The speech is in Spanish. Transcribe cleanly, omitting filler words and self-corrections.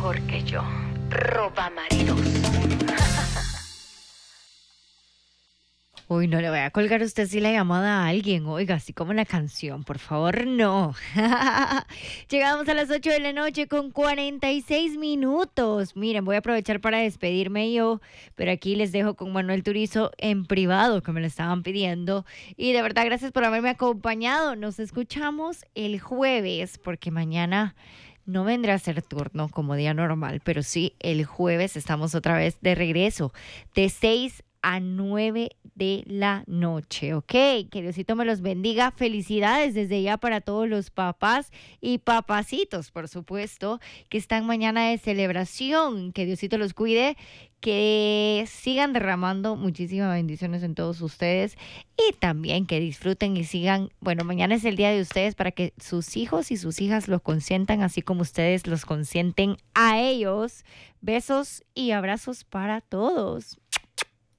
mejor que yo. Roba maridos. Uy, no le voy a colgar a usted si la llamada a alguien, oiga, así como la canción, por favor, no. Llegamos a las 8 de la noche con 46 minutos. Miren, voy a aprovechar para despedirme yo, pero aquí les dejo con Manuel Turizo en privado, que me lo estaban pidiendo. Y de verdad, gracias por haberme acompañado. Nos escuchamos el jueves, porque mañana no vendrá a ser turno como día normal, pero sí, el jueves estamos otra vez de regreso, de 6 a 9 de la noche, ¿ok? Que Diosito me los bendiga. Felicidades desde ya para todos los papás y papacitos, por supuesto, que están mañana de celebración. Que Diosito los cuide, que sigan derramando muchísimas bendiciones en todos ustedes y también que disfruten y sigan. Bueno, mañana es el día de ustedes para que sus hijos y sus hijas los consientan así como ustedes los consienten a ellos. Besos y abrazos para todos.